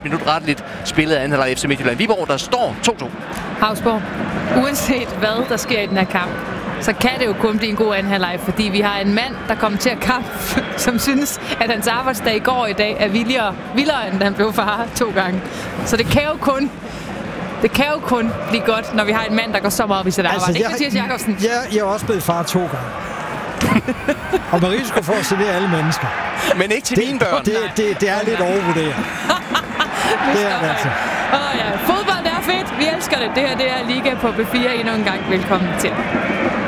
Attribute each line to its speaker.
Speaker 1: minut retteligt spillet af anden halvleg FC Midtjylland. Viborg, der står 2-2.
Speaker 2: Hausborg, uanset hvad der sker i den her kamp, så kan det jo kun blive en god anden halvleg, fordi vi har en mand, der kommer til at kampe, som synes, at hans arbejdsdag i går i dag er vildere end han blev far 2 gange. Så det kan jo kun blive godt, når vi har en mand, der går så meget op i sit arbejde. Ikke, Mathias Jakobsen?
Speaker 3: Jeg er også blevet far 2 gange. Og med risiko for at servere alle mennesker.
Speaker 1: Men ikke til mine børn.
Speaker 3: Det er lidt overvurderet. Det er det altså.
Speaker 2: Ja. Fodbold er fedt. Vi elsker det. Det her det er Liga på B4 endnu en gang. Velkommen til.